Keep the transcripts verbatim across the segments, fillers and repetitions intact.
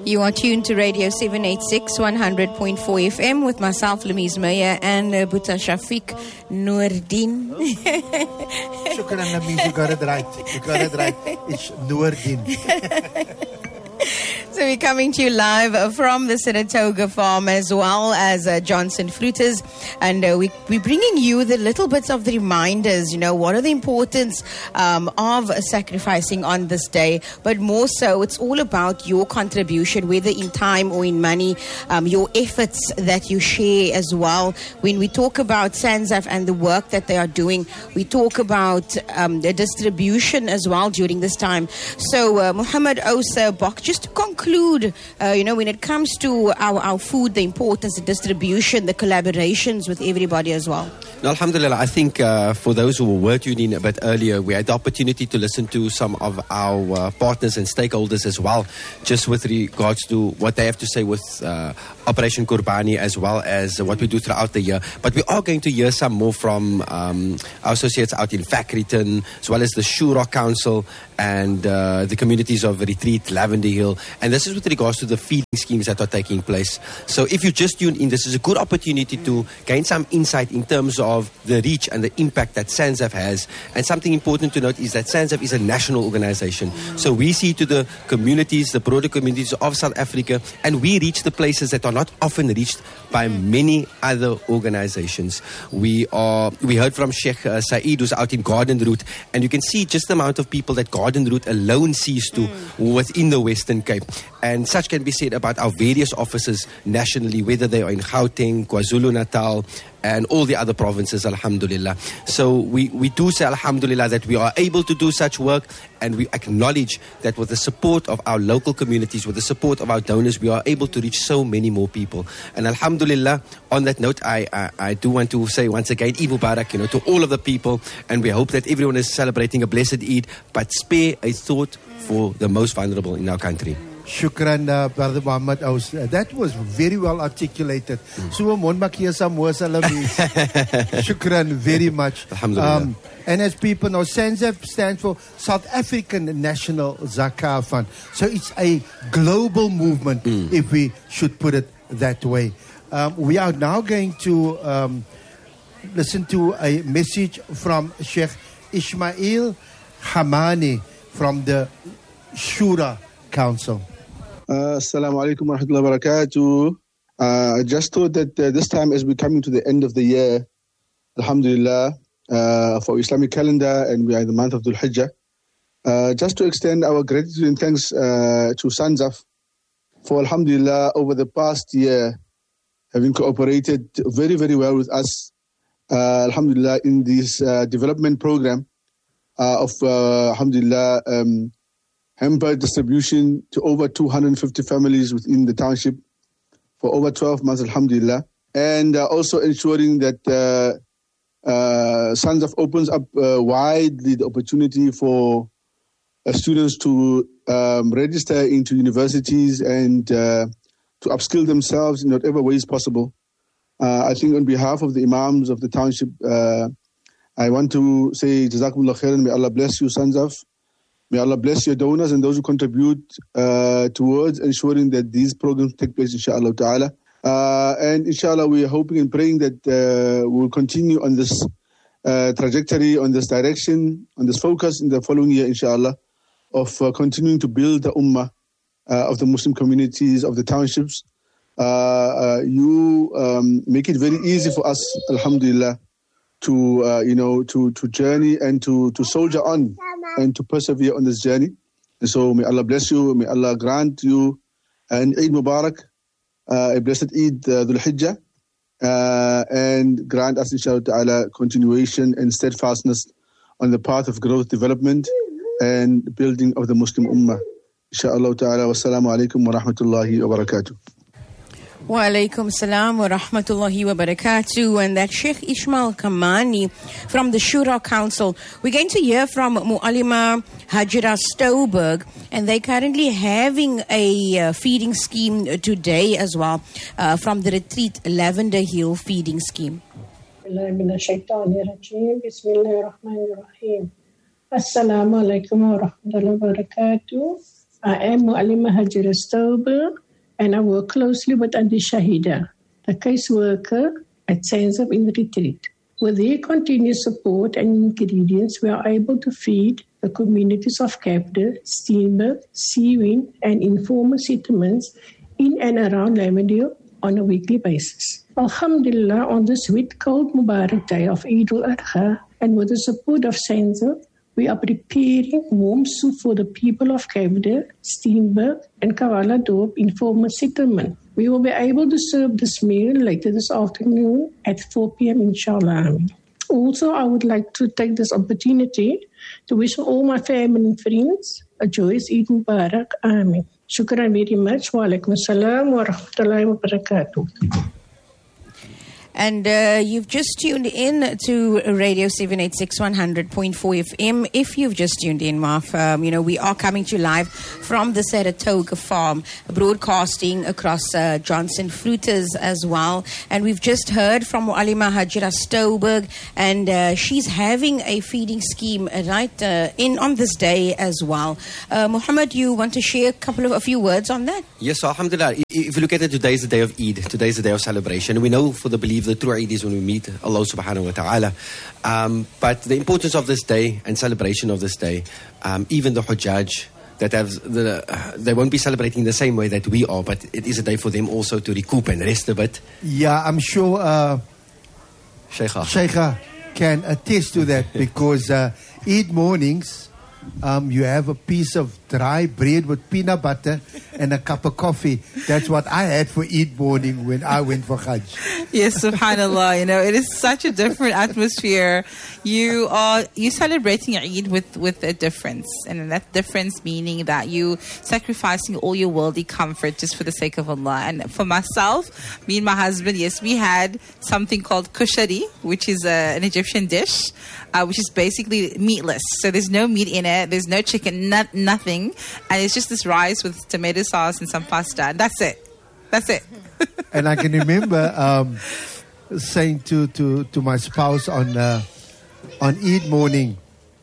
You are tuned to Radio seven eighty-six, one hundred point four F M with myself, Lamiz Meyer, and uh, Buta Shafiq Noordin. Shukran, Lamiz, you got it right. You got it right. It's Noordin. So we're coming to you live from the Saratoga farm as well as uh, Johnson Fruiters, and uh, we, we're bringing you the little bits of the reminders, you know, what are the importance um, of sacrificing on this day, but more so it's all about your contribution, whether in time or in money, um, your efforts that you share as well. When we talk about SANZAF and the work that they are doing, we talk about um, the distribution as well during this time. So uh, Muhammad Osa Bok, just to conclude, Uh, you know, when it comes to our, our food, the importance, the distribution, the collaborations with everybody as well. No, alhamdulillah, I think uh, for those who were tuning in a bit earlier, we had the opportunity to listen to some of our uh, partners and stakeholders as well, just with regards to what they have to say with uh, Operation Qurbani as well as what we do throughout the year. But we are going to hear some more from um, our associates out in Facriton, as well as the Shura Council and uh, the communities of Retreat, Lavender Hill. And this is with regards to the feeding schemes that are taking place. So if you just tuned in, this is a good opportunity to gain some insight in terms of the reach and the impact that SANZAF has. And something important to note is that SANZAF is a national organization. So we see to the communities, the broader communities of South Africa, and we reach the places that are not often reached by many other organizations. We are, we heard from Sheikh uh, Saeed, who's out in Garden Route, and you can see just the amount of people that Garden Route alone sees to mm. within the Western Cape. And such can be said about our various offices nationally, whether they are in Gauteng, KwaZulu-Natal, and all the other provinces, alhamdulillah. So we, we do say, alhamdulillah, that we are able to do such work, and we acknowledge that with the support of our local communities, with the support of our donors, we are able to reach so many more people. And alhamdulillah, on that note, I, I, I do want to say once again, Eid Mubarak, you know, to all of the people, and we hope that everyone is celebrating a blessed Eid, but spare a thought for the most vulnerable in our country. Shukran, uh, Brother Muhammad Aus. Uh, that was very well articulated. So, Shukran very much. Alhamdulillah. Um, and as people know, SANZAF stands for South African National Zakah Fund. So it's a global movement, mm. if we should put it that way. Um, we are now going to um, listen to a message from Sheikh Ismail Hamani from the Shura Council. Uh, Assalamu alaikum wa rahmatullahi wa barakatuh. Uh, I just thought that uh, this time, as we're coming to the end of the year, alhamdulillah, uh, for Islamic calendar, and we are in the month of Dhul Hijjah, uh, just to extend our gratitude and thanks uh, to SANZAF for, alhamdulillah, over the past year, having cooperated very, very well with us, uh, alhamdulillah, in this uh, development program uh, of, uh, alhamdulillah, um, hamper distribution to over two hundred fifty families within the township for over twelve months, alhamdulillah. And uh, also ensuring that uh, uh, SANZAF opens up uh, widely the opportunity for uh, students to um, register into universities and uh, to upskill themselves in whatever ways possible. Uh, I think on behalf of the imams of the township, uh, I want to say Jazakumullah khairan, may Allah bless you, SANZAF. May Allah bless your donors and those who contribute uh, towards ensuring that these programs take place, inshallah ta'ala. Uh, and inshallah, we are hoping and praying that uh, we will continue on this uh, trajectory, on this direction, on this focus in the following year, inshallah, of uh, continuing to build the ummah uh, of the Muslim communities, of the townships. Uh, uh, you um, make it very easy for us, alhamdulillah, to, uh, you know, to, to journey and to, to soldier on and to persevere on this journey. And so may Allah bless you, may Allah grant you an Eid Mubarak, uh, a blessed Eid uh, Dhul Hijjah, uh, and grant us, inshallah ta'ala, continuation and steadfastness on the path of growth, development, and building of the Muslim Ummah. Inshallah ta'ala, wassalamu alaikum wa rahmatullahi wa barakatuh. Wa alaikum salam wa rahmatullahi wa barakatuh. And that Sheikh Ismail Kamani from the Shura Council. We're going to hear from Mu'allima Hajira Stowberg, and they're currently having a uh, feeding scheme today as well uh, from the Retreat Lavender Hill feeding scheme. Assalamu alaikum wa rahmatullahi wa barakatuh. I am Mu'allima Hajira Stauber, and I work closely with Adi Shahida, the caseworker at Sanzab in Retreat. With their continued support and ingredients, we are able to feed the communities of Kapde, Steenberg, Seawin, and informal settlements in and around Lavendale on a weekly basis. Alhamdulillah, on this sweet, cold Mubarak day of Eid al-Adha, and with the support of Sanzab, we are preparing warm soup for the people of Kapde, Steenberg, and Kavala Dorp informal settlement. We will be able to serve this meal later this afternoon at four p.m. inshallah. Also, I would like to take this opportunity to wish all my family and friends a joyous Eid Mubarak. Ameen. Shukran very much. Wa alaikum assalam wa rahmatullahi wa barakatuh. And uh, you've just tuned in to Radio seven eighty-six one hundred point four F M. If you've just tuned in, Marf, um, you know, we are coming to you live from the Saratoga farm, broadcasting across uh, Johnson Fruiters as well. And we've just heard from Mu'allima Hajira Stauberg, and uh, she's having a feeding scheme right uh, in on this day as well. Uh, Muhammad, you want to share a couple of a few words on that? Yes, alhamdulillah. If you look at it, today is the day of Eid. Today is the day of celebration. We know for the belief the true Eid is when we meet Allah subhanahu wa ta'ala. Um, but the importance of this day and celebration of this day, um, even the Hujjaj, that have the, uh, they won't be celebrating the same way that we are, but it is a day for them also to recoup and rest a bit. Yeah, I'm sure uh, Sheikha. Sheikha can attest to that because uh, Eid mornings, Um, you have a piece of dry bread with peanut butter and a cup of coffee. That's what I had for Eid morning when I went for Hajj. Yes, subhanallah. You know, it is such a different atmosphere. You are you celebrating Eid with, with a difference. And that difference meaning that you sacrificing all your worldly comfort just for the sake of Allah. And for myself, me and my husband, yes, we had something called kushari, which is a, an Egyptian dish, uh, which is basically meatless. So there's no meat in it. There's no chicken, not, nothing. And it's just this rice with tomato sauce and some pasta. And that's it. That's it. And I can remember um, saying to, to, to my spouse on, uh, on Eid morning,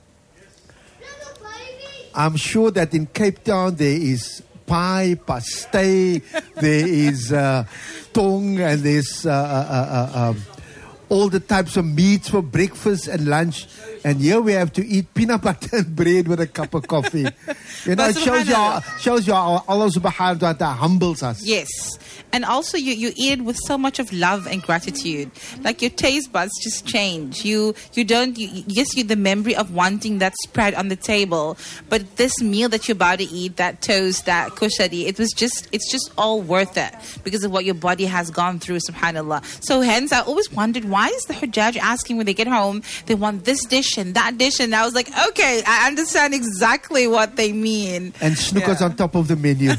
I'm sure that in Cape Town there is pie, pasté, there is uh, tong, and there's uh, uh, uh, um, all the types of meats for breakfast and lunch. And here we have to eat peanut butter and bread with a cup of coffee. You know, it shows you, how, shows you how Allah subhanahu wa ta'ala humbles us. Yes. And also you, you eat it with so much of love and gratitude. Like your taste buds just change. You you don't, you, yes, you the memory of wanting that spread on the table. But this meal that you're about to eat, that toast, that kushari, it was just, it's just all worth it because of what your body has gone through, subhanAllah. So hence, I always wondered, why is the Hujjaj asking when they get home, they want this dish and that dish? And I was like, okay, I understand exactly what they mean. And snookers yeah. on top of the menu.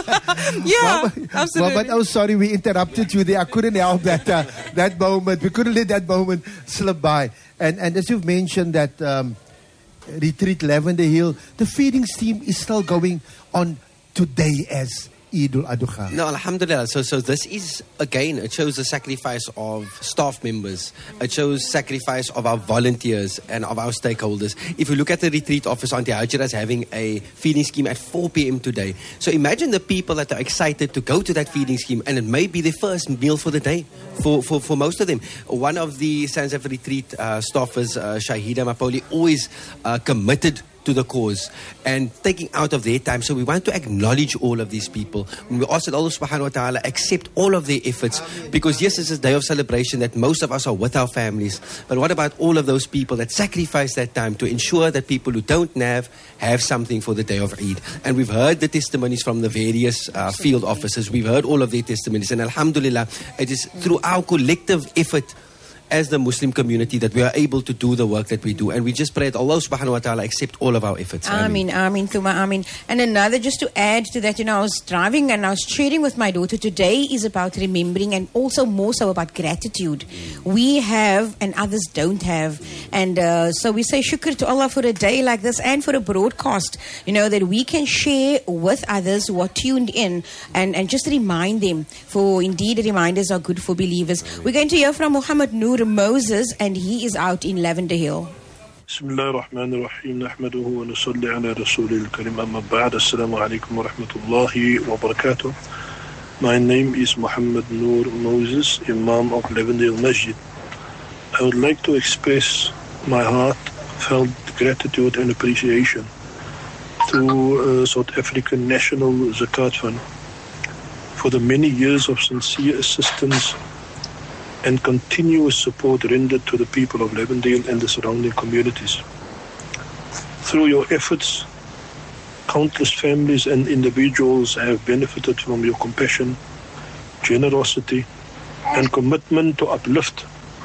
yeah, well, absolutely. Well, but oh, sorry, we interrupted you there. I couldn't help that uh, that moment. We couldn't let that moment slip by. And and as you've mentioned that um, Retreat Lavender Hill, the feeding scheme is still going on today as Eid al-Adha. No, alhamdulillah. So, so this is, again, it shows the sacrifice of staff members. It shows sacrifice of our volunteers and of our stakeholders. If you look at the retreat office, Auntie Hajira is having a feeding scheme at four p.m. today. So imagine the people that are excited to go to that feeding scheme, and it may be their first meal for the day for, for, for most of them. One of the Sanzaf retreat uh, staffers, uh, Shahida Mapoli, always uh, committed to the cause and taking out of their time. So we want to acknowledge all of these people. When we ask that Allah subhanahu wa ta'ala accept all of their efforts, because yes, this is a day of celebration that most of us are with our families. But what about all of those people that sacrifice that time to ensure that people who don't have, have something for the day of Eid? And we've heard the testimonies from the various uh, field officers. We've heard all of their testimonies. And alhamdulillah, it is through our collective effort as the Muslim community that we are able to do the work that we do. And we just pray that Allah subhanahu wa ta'ala accept all of our efforts. Ameen, Ameen, Thumma, Ameen. And another, just to add to that, you know, I was driving and I was sharing with my daughter, today is about remembering and also more so about gratitude. Mm. We have and others don't have. And uh, so we say shukr to Allah for a day like this and for a broadcast, you know, that we can share with others who are tuned in and, and just remind them, for indeed reminders are good for believers. We're going to hear from Muhammad Noor Moses, and he is out in Lavender Hill. بسم الله الرحمن الرحيم نحمده ونصلي على رسول الكريم أما بعد السلام عليكم ورحمة الله وبركاته. My name is Muhammad Noor Moses, Imam of Levendale Masjid. I would like to express my heartfelt gratitude and appreciation to uh, South African National Zakat Fund for the many years of sincere assistance and continuous support rendered to the people of Levendale and the surrounding communities. Through your efforts, countless families and individuals have benefited from your compassion, generosity, and commitment to uplift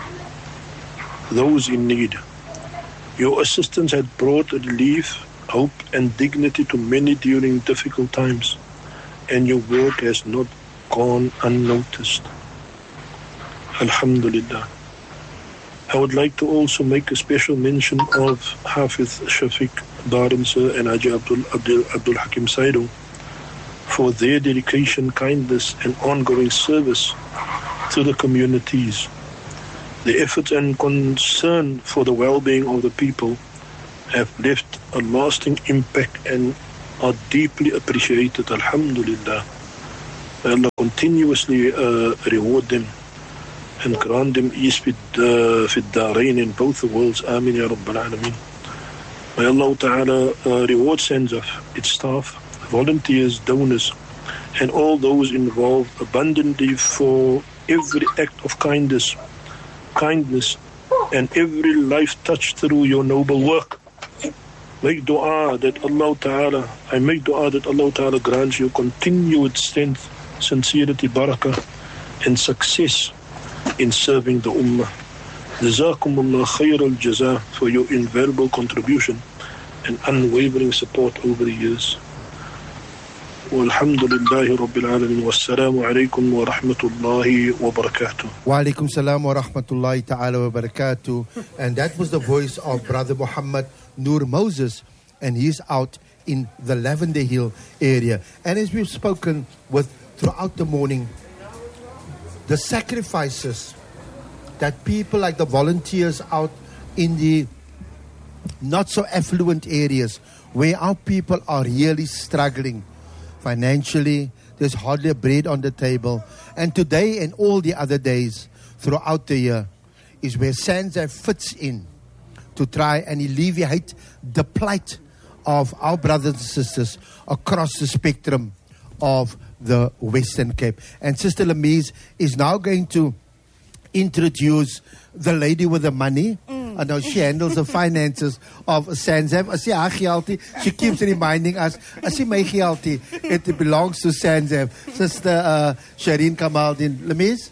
those in need. Your assistance has brought relief, hope, and dignity to many during difficult times, and your work has not gone unnoticed. Alhamdulillah. I would like to also make a special mention of Hafiz Shafiq Barimsa and Haji Abdul, Abdul, Abdul Hakim Saidu for their dedication, kindness, and ongoing service to the communities. The efforts and concern for the well-being of the people have left a lasting impact and are deeply appreciated. Alhamdulillah. May Allah continuously uh, reward them and grant them ease fit darain in both the worlds. Amin ya Rabbal Alameen. May Allah Ta'ala uh, reward Sanzaf, its staff, volunteers, donors, and all those involved abundantly for every act of kindness, kindness, and every life touched through your noble work. Make dua that Allah Ta'ala, I make dua that Allah Ta'ala grants you continued strength, sincerity, barakah, and success in serving the Ummah. Jazakumullah khair al-jaza for your invaluable contribution and unwavering support over the years. Walhamdulillahi Rabbil Alameen. Wassalamu alaikum wa rahmatullahi wa barakatuh. Wa alaikum salam wa rahmatullahi ta'ala wa barakatuh. And that was the voice of Brother Muhammad Noor Moses, and he's out in the Lavender Hill area. And as we've spoken with throughout the morning, the sacrifices that people like the volunteers out in the not so affluent areas where our people are really struggling financially, there's hardly a bread on the table. And today and all the other days throughout the year is where Sanzaf fits in to try and alleviate the plight of our brothers and sisters across the spectrum of the Western Cape. And Sister Lamise is now going to introduce the lady with the money. Mm. I know she handles the finances of Sanzaf. As she, she keeps reminding us, as she my geldie, it belongs to Sanzaf. Sister uh, Shireen Kamaldeen. Lamise?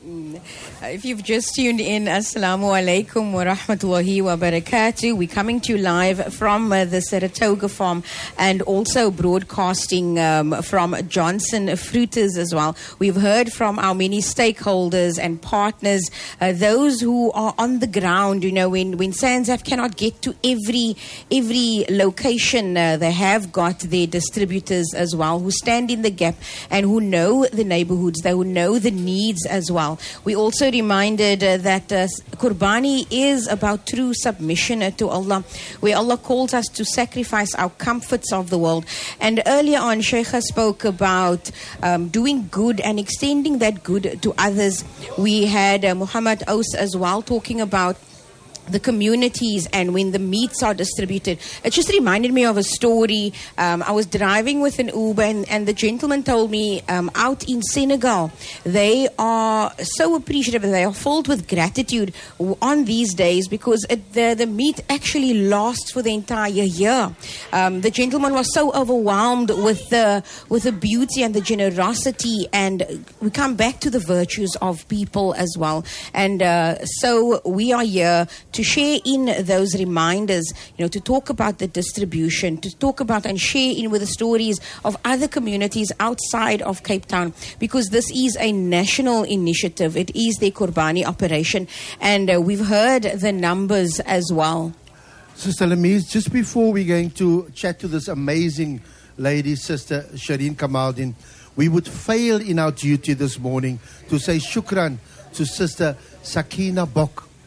If you've just tuned in, Assalamu alaikum wa rahmatullahi wa barakatuh. We're coming to you live from uh, the Saratoga farm and also broadcasting um, from Johnson Fruiters as well. We've heard from our many stakeholders and partners, uh, those who are on the ground. You know, when, when Sanzaf cannot get to every every location, uh, they have got their distributors as well who stand in the gap and who know the neighborhoods, they who know the needs as well. We also reminded uh, that uh, Qurbani is about true submission uh, to Allah, where Allah calls us to sacrifice our comforts of the world. And earlier on, Sheikha spoke about um, doing good and extending that good to others. We had uh, Muhammad Aus as well talking about the communities and when the meats are distributed. It just reminded me of a story. Um, I was driving with an Uber and, and the gentleman told me um, out in Senegal, they are so appreciative, they are filled with gratitude on these days because it, the, the meat actually lasts for the entire year. Um, the gentleman was so overwhelmed with the, with the beauty and the generosity, and we come back to the virtues of people as well. And uh, so we are here to share in those reminders, you know, to talk about the distribution, to talk about and share in with the stories of other communities outside of Cape Town, because this is a national initiative. It is the Qurbani operation, and uh, we've heard the numbers as well. Sister Lamise, just before we're going to chat to this amazing lady, Sister Shireen Kamaldeen, we would fail in our duty this morning to say shukran to Sister Sakina Bok.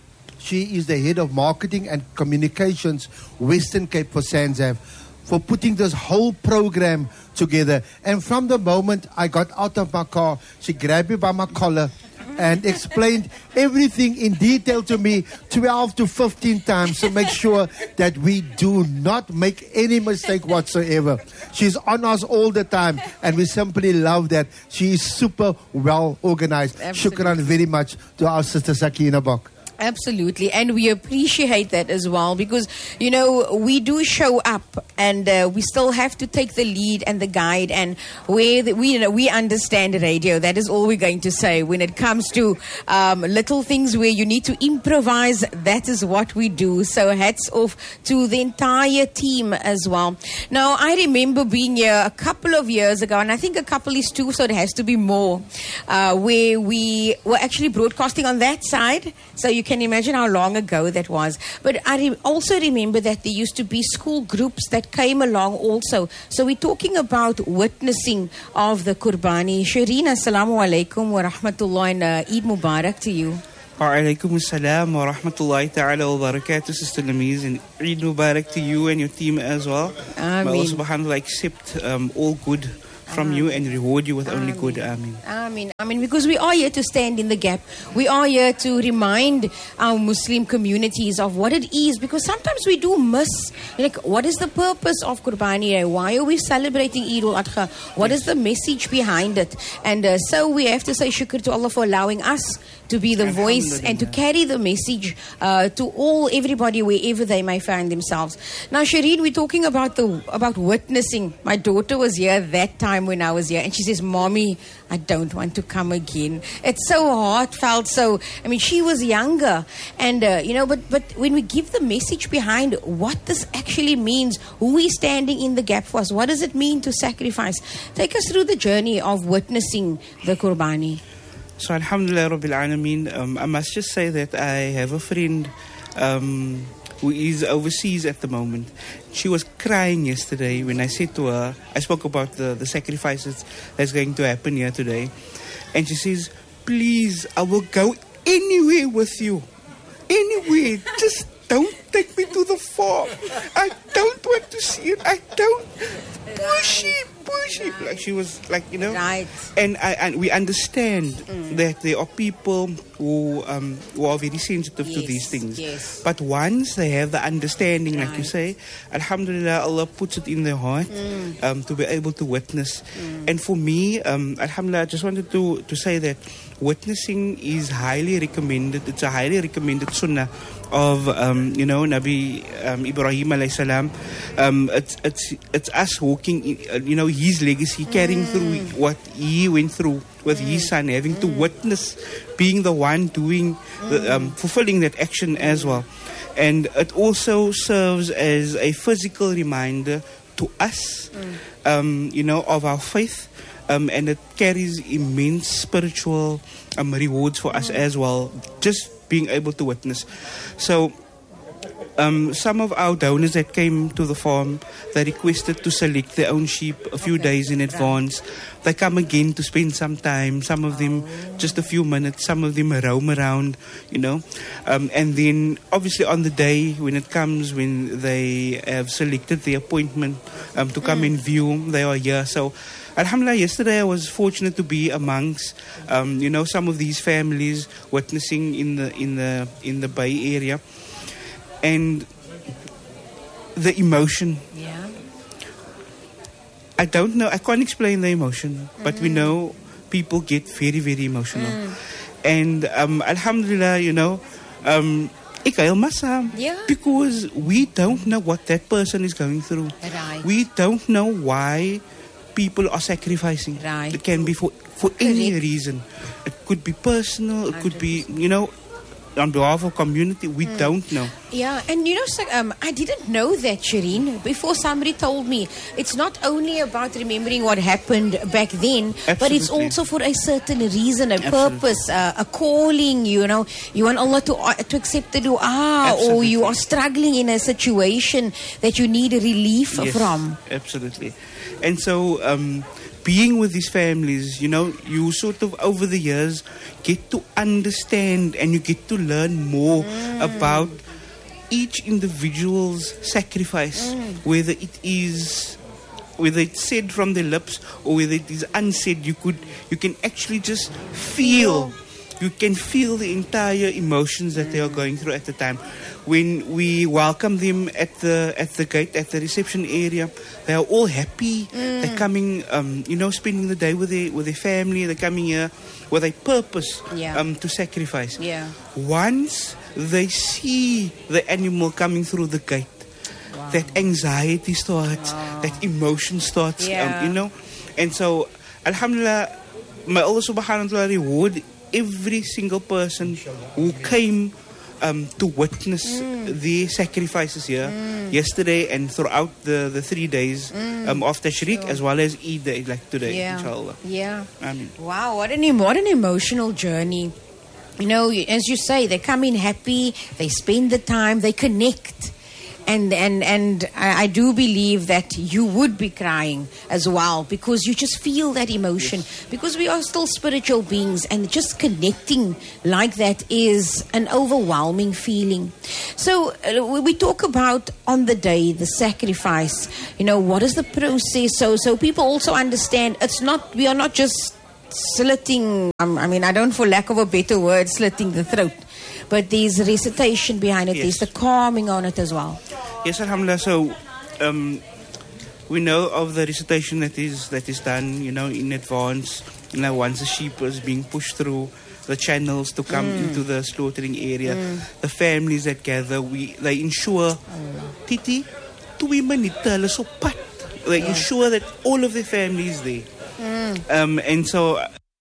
She is the head of marketing and communications, Western Cape for SANZAF, for putting this whole program together. And from the moment I got out of my car, she grabbed me by my collar and explained everything in detail to me twelve to fifteen times to make sure that we do not make any mistake whatsoever. She's on us all the time, and we simply love that. She is super well organized. Absolutely. Shukran very much to our sister Sakina Bok. Absolutely, and we appreciate that as well, because, you know, we do show up, and uh, we still have to take the lead and the guide, and where the, we you know, we understand radio. That is all we're going to say. When it comes to um, little things where you need to improvise, that is what we do. So hats off to the entire team as well. Now, I remember being here a couple of years ago, and I think a couple is two, so it has to be more, uh, where we were actually broadcasting on that side. So you can imagine how long ago that was. But I re- also remember that there used to be school groups that came along also. So we're talking about witnessing of the Qurbani. Shireen, assalamu alaikum wa rahmatullah, and uh, Eid Mubarak to you. Wa alaikum assalam wa rahmatullahi ta'ala wa barakatuh, Sister Lamiz, and Eid Mubarak to you and your team as well. Ameen. May Allah subhanahu wa ta'ala accept um, all good from you and reward you with only good. Ameen. Ameen. I mean, because we are here to stand in the gap. We are here to remind our Muslim communities of what it is, because sometimes we do miss, like, what is the purpose of Qurbani? Why are we celebrating Eid al-Adha? What is the message behind it? And uh, so we have to say shukr to Allah for allowing us to be the voice and to carry the message uh, to all, everybody, wherever they may find themselves. Now, Shireen, we're talking about the about witnessing. My daughter was here that time when I was here, and she says, Mommy, I don't want to come again. It's so heartfelt. So, I mean, she was younger, and uh, you know, but but when we give the message behind what this actually means, who is standing in the gap for us, what does it mean to sacrifice? Take us through the journey of witnessing the Qurbani. So, Alhamdulillah Rabbil Alameen, um, I must just say that I have a friend um, who is overseas at the moment. She was crying yesterday when I said to her, I spoke about the, the sacrifices that's going to happen here today. And she says, please, I will go anywhere with you. Anywhere. Just don't take me to the farm. I don't want to see it. I don't. Pushy, pushy. Like she was like, you know. Right. And I and we understand mm. that there are people who um who are very sensitive yes, to these things. Yes. But once they have the understanding, right. like you say, Alhamdulillah, Allah puts it in their heart mm. um, to be able to witness. Mm. And for me, um, Alhamdulillah, I just wanted to, to say that witnessing is highly recommended. It's a highly recommended sunnah of um, you know Nabi um, Ibrahim alayhi salam. Um, it's it's it's us walking in, uh, you know his legacy, carrying mm. through what he went through with mm. his son, having mm. to witness, being the one doing mm. the, um, fulfilling that action as well. And it also serves as a physical reminder to us, mm. um, you know, of our faith. Um, and it carries immense spiritual um, rewards for us mm. as well, just being able to witness. So um, some of our donors that came to the farm, they requested to select their own sheep a few okay. days in advance. Right. They come again to spend some time, some of them oh. just a few minutes, some of them roam around, you know. Um, and then obviously on the day when it comes, when they have selected the appointment um, to come mm. and view, they are here. So Alhamdulillah, yesterday I was fortunate to be amongst, um, you know, some of these families witnessing in the in the in the Bay Area, and the emotion. Yeah. I don't know. I can't explain the emotion, mm. but we know people get very very emotional, mm. and um, Alhamdulillah, you know. Um, Yeah. Because we don't know what that person is going through. Right. We don't know why people are sacrificing. Right. It can be for, for any reason. It could be personal. It could be, you know, on behalf of community. We mm. don't know. Yeah, and you know, so, um, I didn't know that, Shireen, before somebody told me. It's not only about remembering what happened back then, Absolutely. but it's also for a certain reason, a Absolutely. purpose, uh, a calling, you know. You want Allah to, uh, to accept the dua, Absolutely. or you are struggling in a situation that you need a relief Yes, from. Absolutely. And so um, being with these families, you know, you sort of over the years get to understand and you get to learn more mm. about each individual's sacrifice, mm. whether it is, whether it's said from their lips or whether it is unsaid. You could, you can actually just feel, you can feel the entire emotions that mm. they are going through at the time. When we welcome them at the at the gate, at the reception area, they are all happy. Mm. They're coming, um, you know, spending the day with their with their family. They're coming here with a purpose yeah. um, to sacrifice. Yeah. Once they see the animal coming through the gate, wow. that anxiety starts, wow. that emotion starts, yeah. um, you know. And so, alhamdulillah, may Allah subhanahu wa ta'ala reward every single person who came Um, to witness mm. the sacrifices here mm. yesterday and throughout the, the three days mm. um, of Tashriq, sure. as well as Eid, like today, yeah. inshallah. Yeah. Ameen. Wow, what an, what an emotional journey. You know, as you say, they come in happy, they spend the time, they connect. And and and I, I do believe that you would be crying as well, because you just feel that emotion, yes. because we are still spiritual beings, and just connecting like that is an overwhelming feeling. So uh, we talk about on the day the sacrifice. You know, what is the process? So so people also understand it's not, we are not just slitting. Um, I mean, I don't, for lack of a better word, slitting the throat. But there's recitation behind it. Yes. There's the calming on it as well. Yes, alhamdulillah. So um, we know of the recitation that is that is done, you know, in advance. You know, once the sheep is being pushed through the channels to come mm. into the slaughtering area, mm. the families that gather, we they ensure, Titi, twee minute hulle so pat. They yeah. ensure that all of the families there. Mm. Um, and so.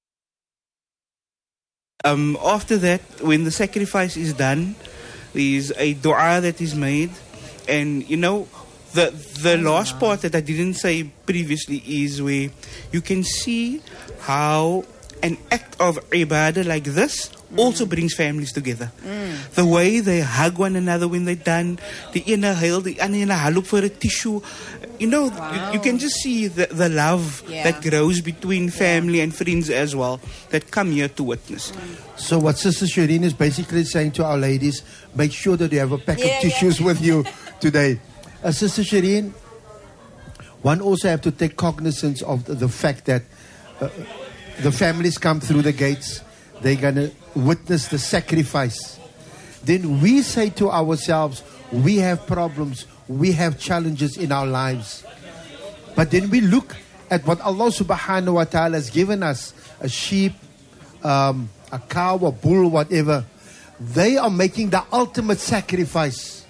Um, after that, when the sacrifice is done, there's a dua that is made. And, you know, the the last part that I didn't say previously is where you can see how an act of ibadah like this mm. also brings families together. Mm. The way they hug one another when they're done, the ene huil, the ander look for a tissue. You know, wow. you, you can just see the, the love yeah. that grows between family yeah. and friends as well that come here to witness. Mm. So what Sister Shireen is basically saying to our ladies, make sure that you have a pack yeah, of tissues yeah. with you today. Uh, Sister Shireen, one also have to take cognizance of the, the fact that uh, the families come through the gates, they're going to witness the sacrifice. Then we say to ourselves, we have problems, we have challenges in our lives. But then we look at what Allah subhanahu wa ta'ala has given us, a sheep, um, a cow, a bull, whatever. They are making the ultimate sacrifice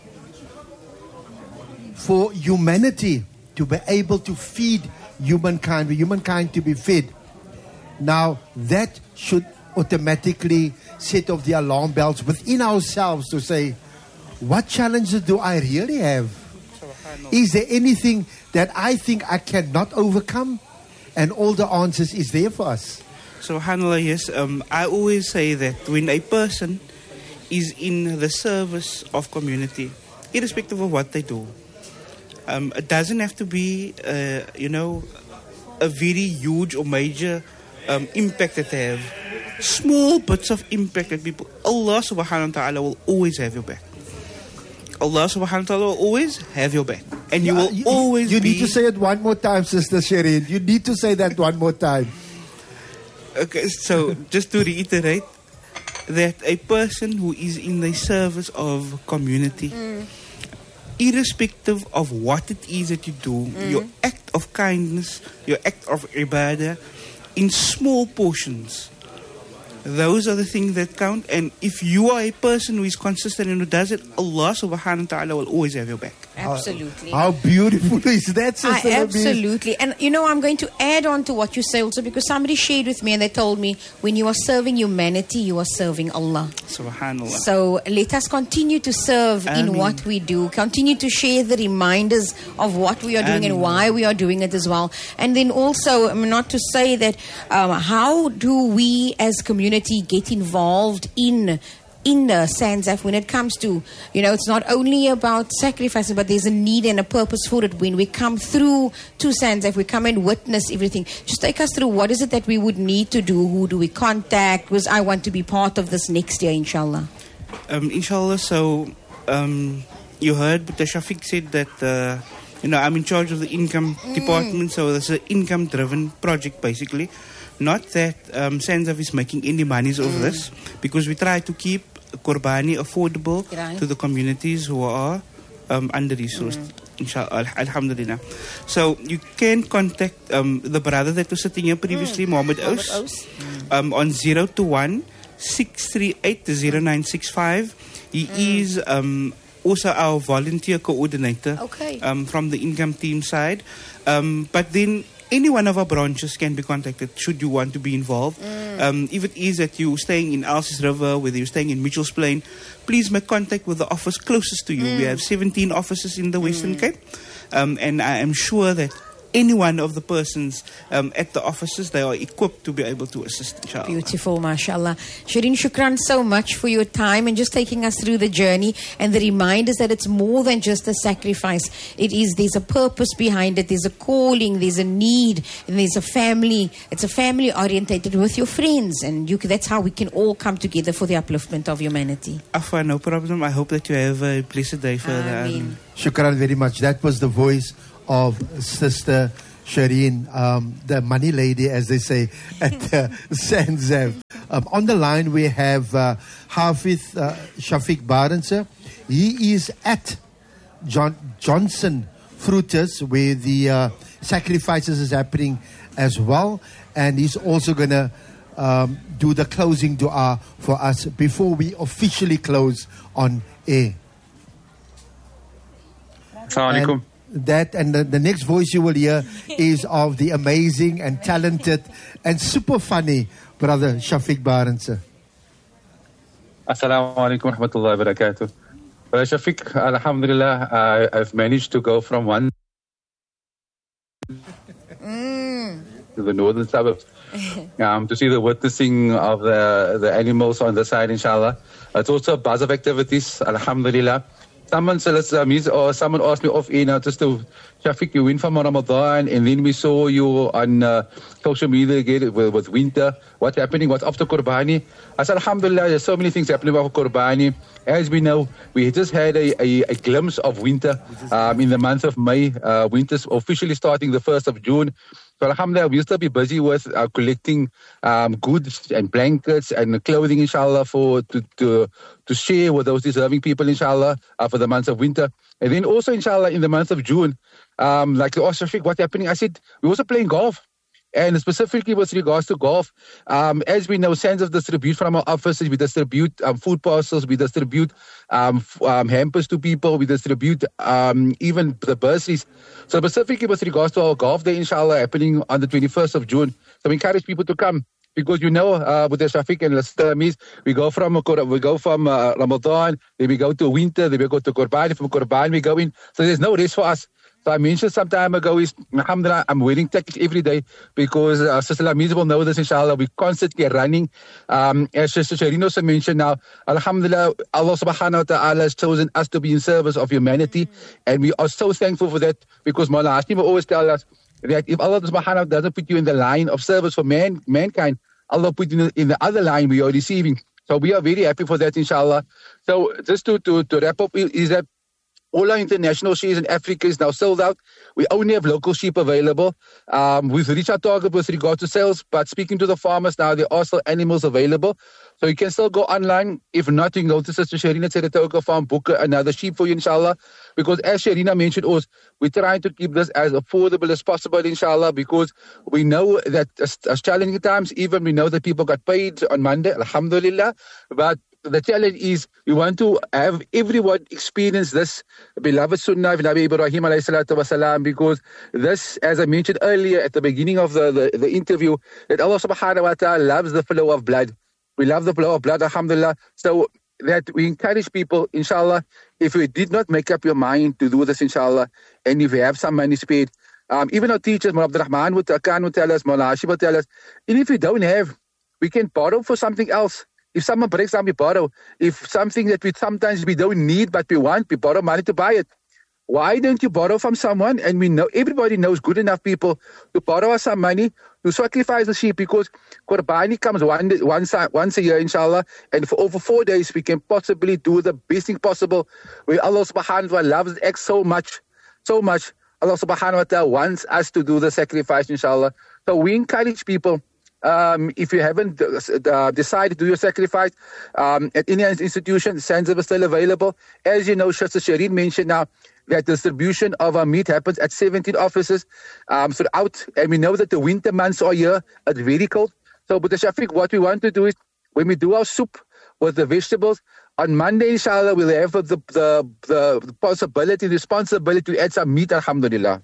for humanity, to be able to feed humankind, for humankind to be fed. Now, that should automatically set off the alarm bells within ourselves to say, what challenges do I really have? Is there anything that I think I cannot overcome? And all the answers is there for us. SubhanAllah, yes. Um, I always say that when a person is in the service of community, irrespective of what they do, um, it doesn't have to be, uh, you know, a very huge or major um, impact that they have. Small bits of impact that people, Allah subhanahu wa ta'ala will always have your back. Allah subhanahu wa ta'ala will always have your back. And you yeah, will you, always You be, need to say it one more time, Sister Shireen. You need to say that one more time. Okay, so just to reiterate, that a person who is in the service of community, mm. irrespective of what it is that you do, mm. your act of kindness, your act of ibadah, in small portions, those are the things that count. And if you are a person who is consistent and who does it, Allah subhanahu wa ta'ala will always have your back. Absolutely. How, how beautiful is that, Sister? I, absolutely. And you know, I'm going to add on to what you say also, because somebody shared with me and they told me, when you are serving humanity, you are serving Allah. Subhanallah. So let us continue to serve Ameen. in what we do. Continue to share the reminders of what we are doing Ameen. and why we are doing it as well. And then also, I mean, not to say that, um, how do we as community get involved in in uh, Sanzaf when it comes to, you know, it's not only about sacrificing, but there's a need and a purpose for it. When we come through to Sanzaf, we come and witness everything. Just take us through, what is it that we would need to do? Who do we contact? Because I want to be part of this next year, inshallah. Um, inshallah, so um, you heard, but Shafiq said that, uh, you know, I'm in charge of the income mm. department, so it's an income-driven project, basically. Not that um, Sanzaf is making any monies mm. over this, because we try to keep Qurbani affordable right. to the communities who are um, under-resourced. Mm. Inshallah, alhamdulillah. So you can contact um, the brother that was sitting here previously, mm. Mohammed Ous, mm. um, on zero two one, six three eight, zero nine six five. He mm. is um, also our volunteer coordinator okay. um, from the income team side. Um, but then any one of our branches can be contacted should you want to be involved. Mm. Um, if it is that you're staying in Elsies River, whether you're staying in Mitchell's Plain, please make contact with the office closest to you. Mm. We have seventeen offices in the Western mm. Cape. Um, and I am sure that any one of the persons um, at the offices, they are equipped to be able to assist, inshallah. Beautiful, mashallah. Shireen, shukran so much for your time and just taking us through the journey and the reminders that it's more than just a sacrifice. It is, there's a purpose behind it, there's a calling, there's a need, and there's a family. It's a family orientated with your friends, and you, that's how we can all come together for the upliftment of humanity. Afwan, no problem. I hope that you have a blessed day further. Ameen. Shukran very much. That was the voice of Sister Shireen, um, the money lady, as they say, at uh, Sanzaf. Um, on the line, we have uh, Hafiz uh, Shafiq Barense. He is at John, Johnson Fruiters, where the uh, sacrifices is happening as well. And he's also going to um, do the closing dua for us before we officially close on air. Assalamu alaikum. That and the, the next voice you will hear is of the amazing and talented and super funny brother Shafiq Barense. Assalamu alaikum wa rahmatullahi wa barakatuh. Well, Shafiq, alhamdulillah, uh, I've managed to go from one mm. to the northern suburbs um, to see the witnessing of the, the animals on the side, inshallah. It's also a buzz of activities, alhamdulillah. Someone said, or someone asked me off air now, just to Shafiq, you win from Ramadan, and then we saw you on uh, social media again with, with winter. What's happening? What's after Qurbani? I said, alhamdulillah, there's so many things happening after Qurbani. As we know, we just had a, a, a glimpse of winter um, in the month of May. Uh, winter's officially starting the first of June. So alhamdulillah, we'll still be busy with uh, collecting um, goods and blankets and clothing, inshallah, for to, to to share with those deserving people, inshallah, uh, for the months of winter. And then also, inshallah, in the month of June, um, like the Shafiq, what's happening? I said, we're also playing golf. And specifically with regards to golf, um, as we know, Sanzaf distribute from our offices, we distribute um, food parcels, we distribute um, f- um, hampers to people, we distribute um, even the bursaries. So specifically with regards to our golf day, inshallah, happening on the twenty-first of June. So we encourage people to come. Because you know, uh, with the Shafiq and Lastamis, we go from we go from uh, Ramadan, then we go to winter, then we go to Qurbani, from Qurbani we go in. So there's no rest for us. So I mentioned some time ago is, alhamdulillah, I'm wearing tactics every day because uh, Sister Lamiz will know this, inshallah. We're constantly running. Um, as Sister Shireen also mentioned now, alhamdulillah, Allah subhanahu wa ta'ala has chosen us to be in service of humanity. Mm-hmm. And we are so thankful for that because Mawla Hashim will always tell us that if Allah subhanahu wa ta'ala doesn't put you in the line of service for man, mankind, Allah put you in the other line we are receiving. So we are very happy for that, inshallah. So just to, to, to wrap up is that all our international shares in Africa is now sold out. We only have local sheep available. Um, we've reached our target with regard to sales, but speaking to the farmers now, there are still animals available. So you can still go online. If not, you can go to Sister Sharina Saratoga Farm, book another sheep for you, inshallah. Because as Sharina mentioned, also, we're trying to keep this as affordable as possible, inshallah, because we know that as, as challenging times, even we know that people got paid on Monday, alhamdulillah, but the challenge is we want to have everyone experience this beloved sunnah of Nabi Ibrahim alayhi salatu wasalam, because this, as I mentioned earlier at the beginning of the, the, the interview, that Allah subhanahu wa ta'ala loves the flow of blood. We love the flow of blood, alhamdulillah. So that we encourage people, inshallah, if you did not make up your mind to do this, inshallah, and if you have some money spared, um, even our teachers, Mullah Abdul Rahman would, Akan would tell us, Mullah Hashim would tell us, and if you don't have, we can borrow for something else. If someone breaks down, we borrow. If something that we sometimes we don't need but we want, we borrow money to buy it. Why don't you borrow from someone? And we know everybody knows good enough people to borrow us some money to sacrifice the sheep, because Qurbani comes one, once, once a year, inshallah, and for over four days we can possibly do the best thing possible, where Allah subhanahu wa ta'ala loves the act so much, so much. Allah subhanahu wa ta'ala wants us to do the sacrifice, inshallah. So we encourage people, um, if you haven't uh, decided to do your sacrifice, um, at any institution, Sanzab is still available. As you know, Sister Shireen mentioned now, that distribution of our meat happens at seventeen offices um, throughout. And we know that the winter months are here. It's very cold. So, but Shafiq, what we want to do is, when we do our soup with the vegetables, on Monday, inshallah, we'll have the, the, the, the possibility, the responsibility to add some meat, alhamdulillah.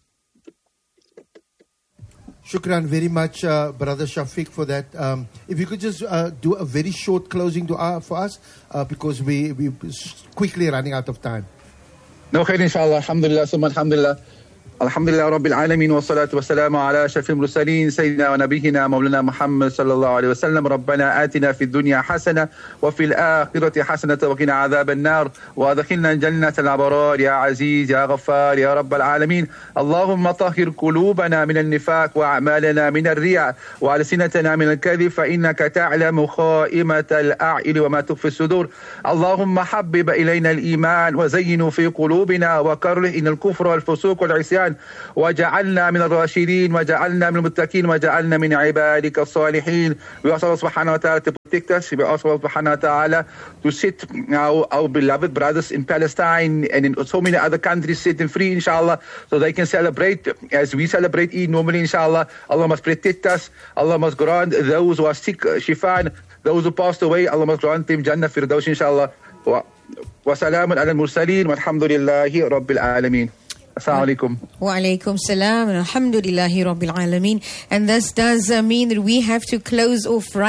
Shukran very much, uh, Brother Shafiq, for that. Um, if you could just uh, do a very short closing dua for us, uh, because we, we're quickly running out of time. No khair, inshallah. Alhamdulillah, summa alhamdulillah. Alhamdulillah Rabbil Alameen wa salatu wa salamu ala shafil mursaleen Sayyidina wa nabihina Mawlana Muhammad sallallahu alayhi wa sallam. Rabbana atina fi dunya hasana wa fil akhirati hasanata wa qina adhab an-nar wa adkhilna jannata al-abrar ya aziz ya ghaffar ya Rabbil Alameen. Allahumma tahhir qulubana min al-nifaq wa a'malana min al-riya wa alsinatana min al-kadhib fa innaka ta'lamu kha'imata al-a'yun wa ma tukhfi as-sudur. Allahumma habbib ilayna al-iman wa zayyinhu fi qulubina wa karrih ila al-kufra wal-fusuq wal-'isyan وجعلنا من الراشدين وجعلنا من المتقين وجعلنا من عبادك الصالحين. We ask Allah subhanahu wa ta'ala to protect us. We ask Allah subhanahu wa ta'ala to set our, our beloved brothers in Palestine and in so many other countries, set them free, inshallah, so they can celebrate as we celebrate Eid normally, inshallah. Allah must protect us. Allah must grant those who are sick shifan, those who passed away, Allah must grant them Jannah Firdaus, inshallah. Wa salamun ala al-mursaleen walhamdulillahi rabbil alameen. Assalamu alaikum. Wa alaikum salam and alhamdulillahi rabbil alameen. And this does uh, mean that we have to close off right